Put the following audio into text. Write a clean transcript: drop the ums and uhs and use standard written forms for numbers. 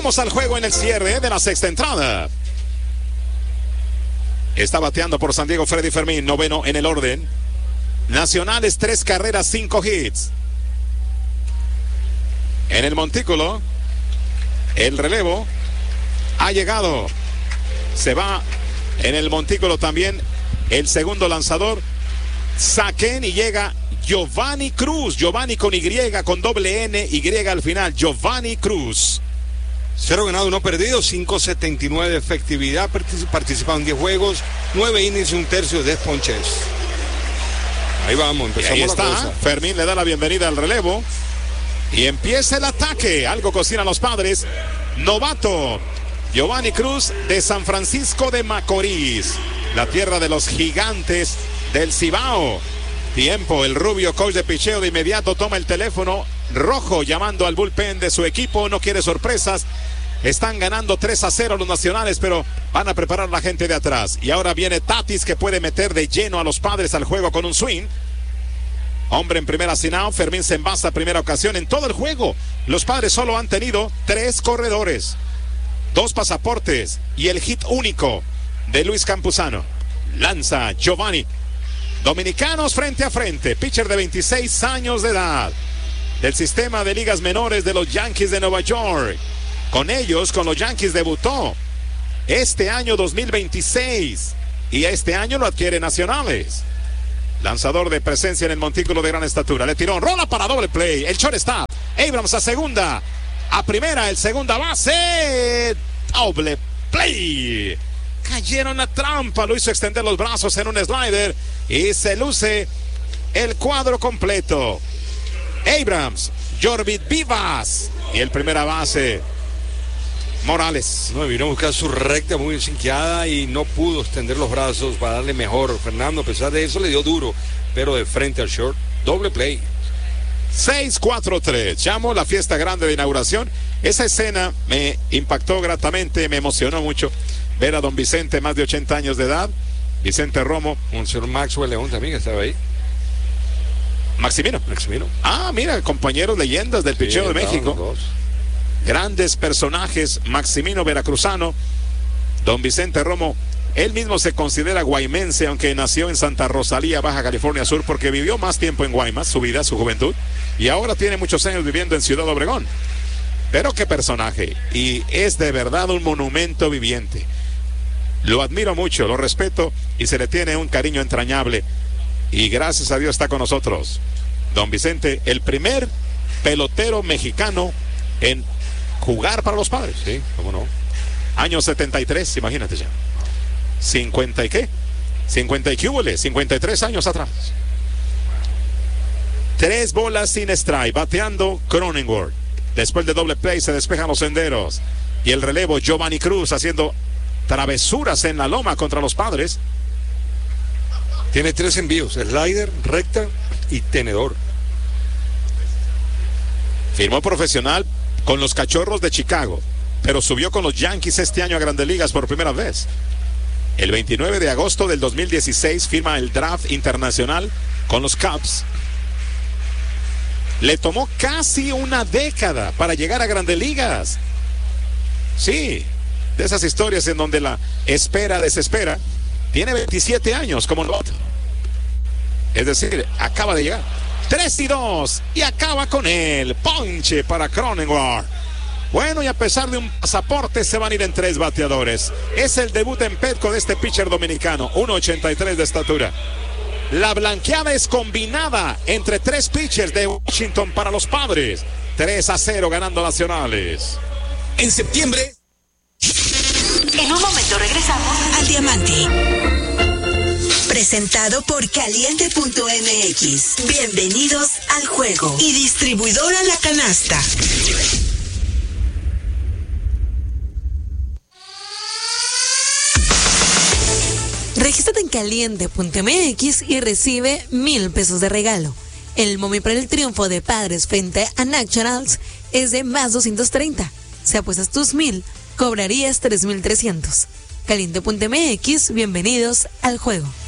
Vamos al juego en el cierre de la sexta entrada. Está bateando por San Diego Freddy Fermín, noveno en el orden. Nacionales, 3 carreras, 5 hits. En el montículo, el relevo ha llegado. Se va en el montículo también el segundo lanzador, Saquen, y llega Giovanni Cruz. Giovanni con Y, con doble N, Y al final. Giovanni Cruz. 0 ganado, 1 perdido, 5.79 de efectividad. Participado en 10 juegos, 9 innings y 1/3 de ponches. Ahí vamos, empezamos. Y ahí está, la cosa. Fermín le da la bienvenida al relevo. Y empieza el ataque. Algo cocinan los Padres. Novato Giovanni Cruz de San Francisco de Macorís, la tierra de los gigantes del Cibao. Tiempo, el rubio coach de picheo de inmediato toma el teléfono rojo llamando al bullpen de su equipo. No quiere sorpresas. Están ganando 3-0 los nacionales, pero van a preparar la gente de atrás. Y ahora viene Tatis, que puede meter de lleno a los Padres al juego con un swing. Hombre en primera sin out. Fermín se envasa, primera ocasión en todo el juego. Los Padres solo han tenido 3 corredores, 2 pasaportes y el hit único de Luis Campuzano. Lanza Giovanni. Dominicanos frente a frente. Pitcher de 26 años de edad, del sistema de ligas menores de los Yankees de Nueva York. Con ellos, con los Yankees, debutó este año 2026 y este año lo adquiere Nacionales. Lanzador de presencia en el montículo de gran estatura. Le tiró, rola para doble play. El shortstop, Abrams a segunda. A primera, el segunda base. Doble play. Cayeron a trampa. Lo hizo extender los brazos en un slider. Y se luce el cuadro completo. Abrams, Jorvit Vivas. Y el primera base, Morales. No, vino a buscar su recta muy sinqueada y no pudo extender los brazos para darle mejor. Fernando, a pesar de eso, le dio duro, pero de frente al short. Doble play. 6-4-3. Llamo la fiesta grande de inauguración. Esa escena me impactó gratamente, me emocionó mucho ver a don Vicente, más de 80 años de edad. Vicente Romo. Un señor Maxwell León también que estaba ahí. Maximino. Ah, mira, compañeros leyendas del picheo de México. Grandes personajes. Maximino veracruzano, don Vicente Romo. Él mismo se considera guaymense, aunque nació en Santa Rosalía, Baja California Sur, porque vivió más tiempo en Guaymas, su vida, su juventud, y ahora tiene muchos años viviendo en Ciudad Obregón. Pero qué personaje, y es de verdad un monumento viviente. Lo admiro mucho, lo respeto y se le tiene un cariño entrañable, y gracias a Dios está con nosotros don Vicente, el primer pelotero mexicano en jugar para los Padres. Sí, cómo no. Año 73, imagínate ya. 50 y qué, 50 y qué húbole, 53 años atrás. 3 bolas sin strike, bateando Cronenworth. Después de doble play se despejan los senderos. Y el relevo, Giovanni Cruz, haciendo travesuras en la loma contra los Padres. Tiene 3 envíos, slider, recta y tenedor. Firmó profesional con los Cachorros de Chicago, pero subió con los Yankees este año a Grandes Ligas por primera vez. El 29 de agosto del 2016 firma el draft internacional con los Cubs. Le tomó casi una década para llegar a Grandes Ligas. Sí, de esas historias en donde la espera desespera. Tiene 27 años como novato. Es decir, acaba de llegar. 3-2 y acaba con el ponche para Cronenworth. Bueno, y a pesar de un pasaporte se van a ir en 3 bateadores. Es el debut en Petco de este pitcher dominicano, 1.83 de estatura. La blanqueada es combinada entre 3 pitchers de Washington para los Padres. 3-0 ganando Nacionales. En septiembre. En un momento regresamos al Diamante. Presentado por Caliente.mx. Bienvenidos al juego. Y distribuidora La Canasta. Regístrate en Caliente.mx y recibe 1,000 pesos de regalo. El momio para el triunfo de Padres frente a Nationals es de más 230. Si apuestas tus 1,000, cobrarías 3,300. Caliente.mx, bienvenidos al juego.